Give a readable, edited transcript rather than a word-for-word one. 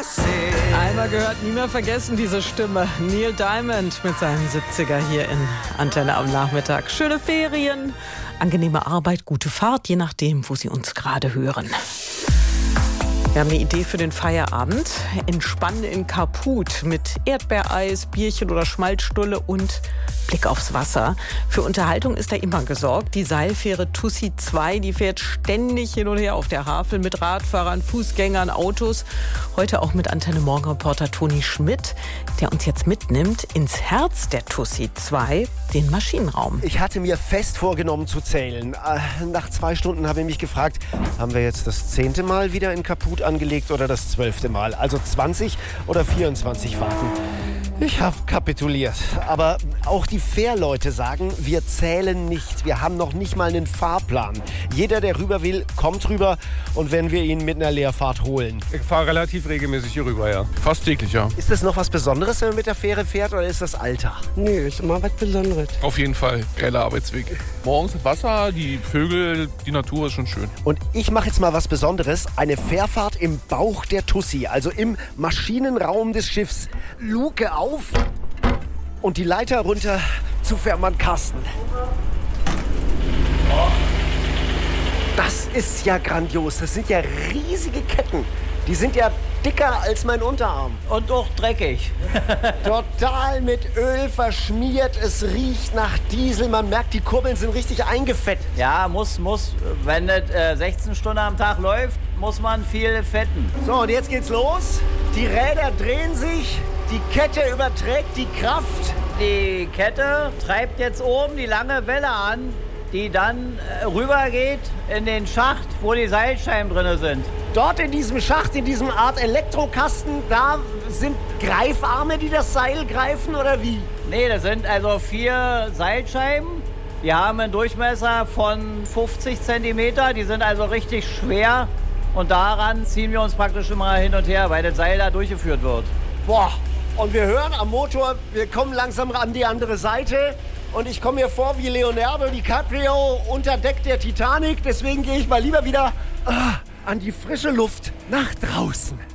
Einmal gehört, nie mehr vergessen diese Stimme. Neil Diamond mit seinen 70er hier in Antenne am Nachmittag. Schöne Ferien, angenehme Arbeit, gute Fahrt, je nachdem, wo Sie uns gerade hören. Wir haben eine Idee für den Feierabend. Entspannen in Kaput mit Erdbeereis, Bierchen oder Schmalzstulle und Blick aufs Wasser. Für Unterhaltung ist da immer gesorgt. Die Seilfähre Tussi 2, die fährt ständig hin und her auf der Havel mit Radfahrern, Fußgängern, Autos. Heute auch mit Antenne Morgen-Reporter Toni Schmidt, der uns jetzt mitnimmt ins Herz der Tussi 2, den Maschinenraum. Ich hatte mir fest vorgenommen zu zählen. Nach 2 Stunden habe ich mich gefragt, haben wir jetzt das 10. Mal wieder in Kaput angelegt oder das 12. Mal? Also 20 oder 24 Fahrten. Ich habe kapituliert. Aber auch die Fährleute sagen, wir zählen nicht. Wir haben noch nicht mal einen Fahrplan. Jeder, der rüber will, kommt rüber. Und wenn wir ihn mit einer Leerfahrt holen. Ich fahre relativ regelmäßig hier rüber, ja. Fast täglich, ja. Ist das noch was Besonderes, wenn man mit der Fähre fährt, oder ist das Alltag? Nö, ist immer was Besonderes. Auf jeden Fall. Geiler Arbeitsweg. Morgens das Wasser, die Vögel, die Natur ist schon schön. Und ich mache jetzt mal was Besonderes. Eine Fährfahrt im Bauch der Tussi, also im Maschinenraum des Schiffs. Luke auf und die Leiter runter zu Fährmann Carsten. Das ist ja grandios. Das sind ja riesige Ketten. Die sind ja dicker als mein Unterarm. Und auch dreckig. Total mit Öl verschmiert. Es riecht nach Diesel. Man merkt, die Kurbeln sind richtig eingefettet. Ja, muss. Wenn das 16 Stunden am Tag läuft, muss man viel fetten. So, und jetzt geht's los. Die Räder drehen sich. Die Kette überträgt die Kraft. Die Kette treibt jetzt oben die lange Welle an, die dann rübergeht in den Schacht, wo die Seilscheiben drin sind. Dort in diesem Schacht, in diesem Art Elektrokasten, da sind Greifarme, die das Seil greifen, oder wie? Nee, das sind also 4 Seilscheiben. Die haben einen Durchmesser von 50 cm. Die sind also richtig schwer. Und daran ziehen wir uns praktisch immer hin und her, weil das Seil da durchgeführt wird. Boah, und wir hören am Motor, wir kommen langsam an die andere Seite. Und ich komme mir vor wie Leonardo DiCaprio unter Deck der Titanic. Deswegen gehe ich mal lieber wieder an die frische Luft nach draußen.